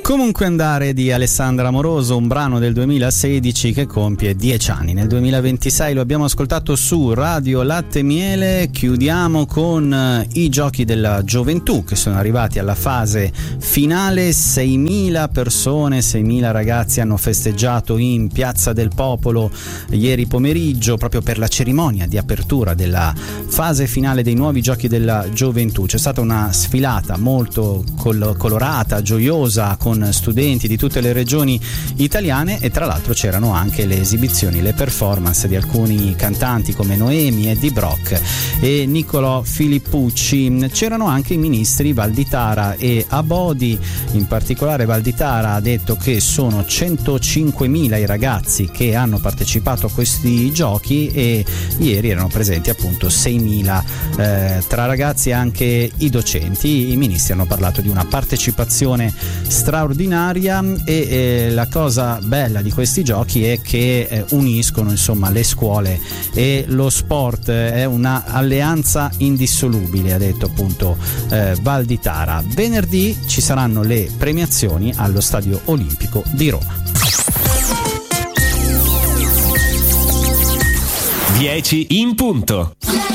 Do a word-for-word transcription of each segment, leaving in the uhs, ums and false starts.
Comunque andare di Alessandra Amoroso, un brano del duemilasedici che compie dieci anni. Nel duemilaventisei lo abbiamo ascoltato su Radio Latte Miele. Chiudiamo con i Giochi della Gioventù che sono arrivati alla fase finale. seimila persone, seimila ragazzi hanno festeggiato in Piazza del Popolo ieri pomeriggio proprio per la cerimonia di apertura della fase finale dei nuovi Giochi della Gioventù. C'è stata una sfilata molto col- colorata, gioiosa, con studenti di tutte le regioni italiane, e tra l'altro c'erano anche le esibizioni, le performance di alcuni cantanti come Noemi, Eddie Brock e Niccolò Filippucci. C'erano anche i ministri Valditara e Abodi. In particolare Valditara ha detto che sono centocinquemila i ragazzi che hanno partecipato a questi giochi, e ieri erano presenti appunto seimila eh, tra ragazzi e anche i docenti. I ministri hanno parlato di una partecipazione straordinaria e eh, la cosa bella di questi giochi è che eh, uniscono insomma le scuole e lo sport. È una alleanza indissolubile, ha detto appunto eh, Valditara. Venerdì ci saranno le premiazioni allo Stadio Olimpico di Roma. dieci in punto.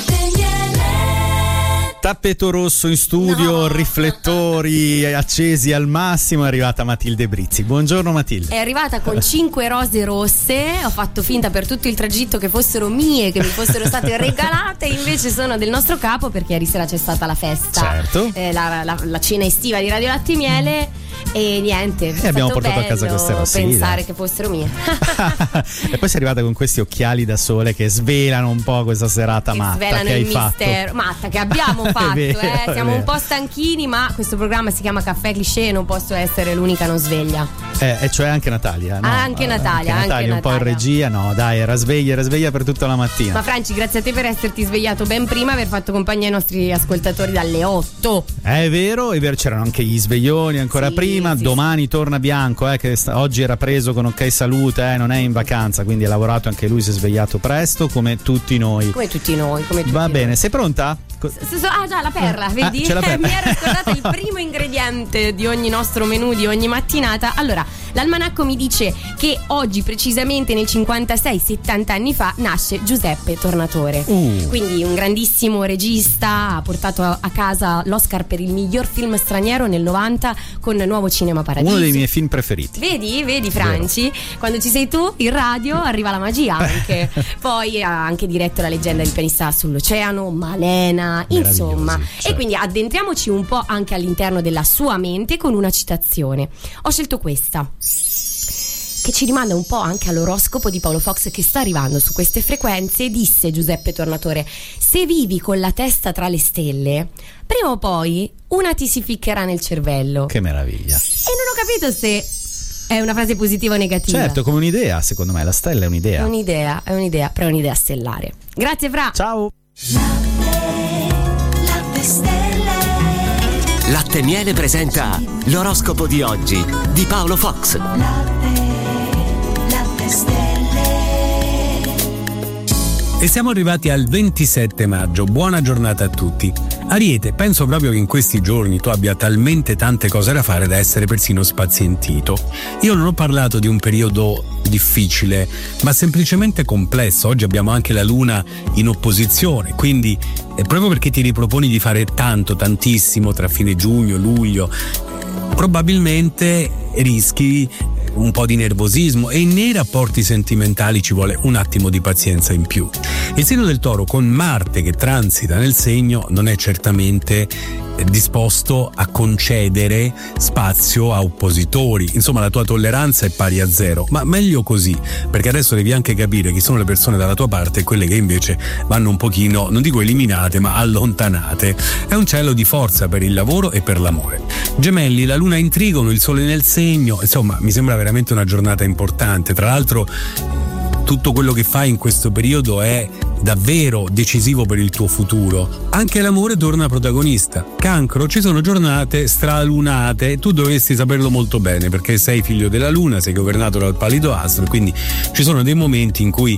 Tappeto rosso in studio, no. Riflettori accesi al massimo. È arrivata Matilde Brizzi. Buongiorno Matilde. È arrivata con cinque rose rosse. Ho fatto finta per tutto il tragitto che fossero mie, che mi fossero state regalate, invece sono del nostro capo, perché ieri sera c'è stata la festa, certo. eh, la, la, la cena estiva di Radio Latte Miele, e niente, e abbiamo portato bello a casa queste rose. pensare sì, che fossero mie. E poi sei arrivata con questi occhiali da sole che svelano un po' questa serata che matta svelano che hai il fatto. mistero matta che abbiamo fatto. vero, eh. Siamo vero. un po' stanchini, ma questo programma si chiama Caffè Cliché e non posso essere l'unica non sveglia. Eh, e cioè anche Natalia, no? Anche Natalia, anche anche Natalia, un po' in Natalia. regia. No, dai, era sveglia, era sveglia per tutta la mattina. Ma Franci, grazie a te per esserti svegliato ben prima, aver fatto compagnia ai nostri ascoltatori dalle otto. È vero, è vero, c'erano anche gli sveglioni ancora Sì, prima. sì, Domani sì. Torna Bianco, eh, che sta, oggi era preso con Ok Salute, eh, non è in vacanza, quindi ha lavorato anche lui, si è svegliato presto come tutti noi. Come tutti noi, come tutti Va noi. bene, sei pronta? S- so- ah già, la perla, vedi? Ah, c'è la perla. Mi ero ricordata il primo ingrediente di ogni nostro menù, di ogni mattinata. Allora, l'almanacco mi dice che oggi, precisamente nel cinquantasei, settanta anni fa, nasce Giuseppe Tornatore. Uh. Quindi un grandissimo regista, ha portato a a casa l'Oscar per il miglior film straniero nel novanta con Nuovo Cinema Paradiso. Uno dei miei film preferiti. Vedi, vedi Franci, quando ci sei tu in radio arriva la magia anche. Poi ha anche diretto La leggenda del pianista sull'oceano, Malena, insomma. certo. E quindi addentriamoci un po' anche all'interno della sua mente con una citazione. Ho scelto questa, che ci rimanda un po' anche all'oroscopo di Paolo Fox che sta arrivando su queste frequenze. Disse Giuseppe Tornatore: se vivi con la testa tra le stelle, prima o poi una ti si ficcherà nel cervello. Che meraviglia. E non ho capito se è una frase positiva o negativa. Certo, come un'idea, secondo me la stella è un'idea. È un'idea, è un'idea, però è un'idea stellare. Grazie Fra. Ciao. Latte stelle. Latte Miele presenta l'oroscopo di oggi di Paolo Fox. Latte, latte stelle. E siamo arrivati al ventisette maggio. Buona giornata a tutti. Ariete, penso proprio che in questi giorni tu abbia talmente tante cose da fare da essere persino spazientito. Io non ho parlato di un periodo difficile, ma semplicemente complesso. Oggi abbiamo anche la luna in opposizione, quindi è proprio perché ti riproponi di fare tanto, tantissimo tra fine giugno e luglio, probabilmente rischi un po' di nervosismo, e nei rapporti sentimentali ci vuole un attimo di pazienza in più. Il segno del Toro, con Marte che transita nel segno, non è certamente disposto a concedere spazio a oppositori. Insomma, la tua tolleranza è pari a zero, ma meglio così, perché adesso devi anche capire chi sono le persone dalla tua parte e quelle che invece vanno un pochino, non dico eliminate, ma allontanate. È un cielo di forza per il lavoro e per l'amore. Gemelli, la luna in trigono, il sole nel segno, insomma mi sembra veramente una giornata importante. Tra l'altro tutto quello che fai in questo periodo è davvero decisivo per il tuo futuro. Anche l'amore torna protagonista. Cancro, ci sono giornate stralunate, tu dovresti saperlo molto bene perché sei figlio della luna, sei governato dal palido astro, quindi ci sono dei momenti in cui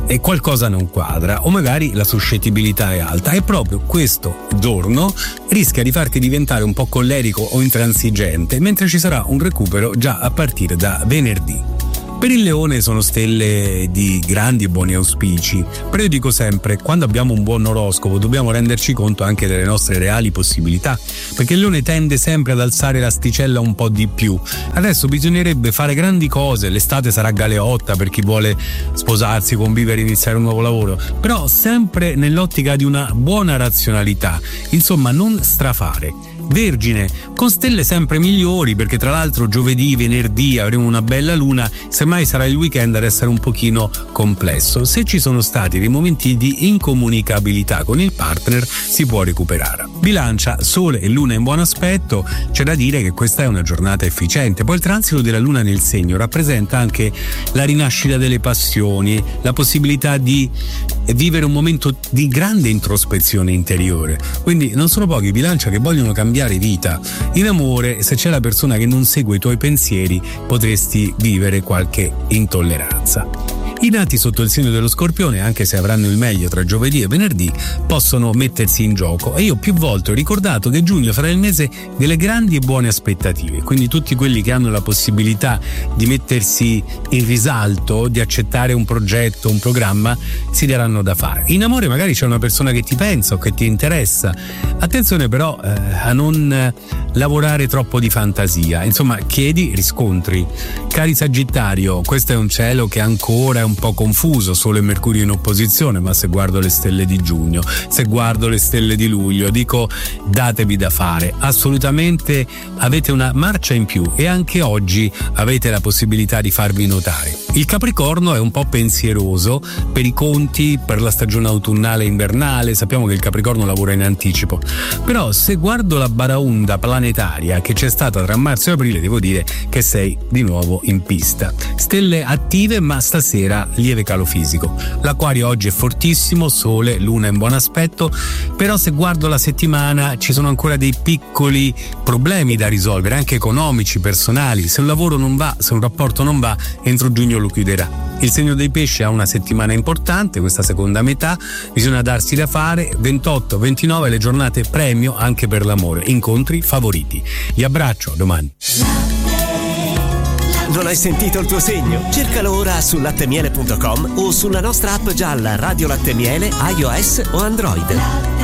e qualcosa non quadra, o magari la suscettibilità è alta, e proprio questo giorno rischia di farti diventare un po' collerico o intransigente, mentre ci sarà un recupero già a partire da venerdì. Per il Leone sono stelle di grandi e buoni auspici, però io dico sempre, quando abbiamo un buon oroscopo dobbiamo renderci conto anche delle nostre reali possibilità, perché il Leone tende sempre ad alzare l'asticella un po' di più. Adesso bisognerebbe fare grandi cose, l'estate sarà galeotta per chi vuole sposarsi, convivere, iniziare un nuovo lavoro, però sempre nell'ottica di una buona razionalità, insomma non strafare. Vergine, con stelle sempre migliori, perché tra l'altro giovedì, venerdì avremo una bella luna, semmai sarà il weekend ad essere un pochino complesso. Se ci sono stati dei momenti di incomunicabilità con il partner si può recuperare. Bilancia, sole e luna in buon aspetto, c'è da dire che questa è una giornata efficiente. Poi il transito della luna nel segno rappresenta anche la rinascita delle passioni, la possibilità di vivere un momento di grande introspezione interiore, quindi non sono pochi Bilancia che vogliono cambiare vita. In amore, se c'è la persona che non segue i tuoi pensieri, potresti vivere qualche intolleranza. I nati sotto il segno dello Scorpione, anche se avranno il meglio tra giovedì e venerdì, possono mettersi in gioco, e io più volte ho ricordato che giugno sarà il mese delle grandi e buone aspettative, quindi tutti quelli che hanno la possibilità di mettersi in risalto, di accettare un progetto, un programma, si daranno da fare. In amore magari c'è una persona che ti pensa o che ti interessa, attenzione però eh, a non lavorare troppo di fantasia, insomma chiedi, riscontri. Cari Sagittario, questo è un cielo che ancora è un po' confuso, Sole e Mercurio in opposizione, ma se guardo le stelle di giugno, se guardo le stelle di luglio, dico datevi da fare, assolutamente avete una marcia in più e anche oggi avete la possibilità di farvi notare. Il Capricorno è un po' pensieroso per i conti, per la stagione autunnale e invernale, sappiamo che il Capricorno lavora in anticipo, però se guardo la baraonda planetaria che c'è stata tra marzo e aprile, devo dire che sei di nuovo in pista. Stelle attive, ma stasera lieve calo fisico. L'Acquario oggi è fortissimo, Sole, Luna in buon aspetto, però se guardo la settimana ci sono ancora dei piccoli problemi da risolvere, anche economici, personali. Se un lavoro non va, se un rapporto non va, entro giugno lo chiuderà. Il segno dei pesci ha una settimana importante, questa seconda metà, bisogna darsi da fare. Ventotto ventinove le giornate premio anche per l'amore, incontri favoriti. Vi abbraccio, a domani. Non hai sentito il tuo segno? Cercalo ora su lattemiele punto com o sulla nostra app gialla Radio Latte Miele, iOS o Android.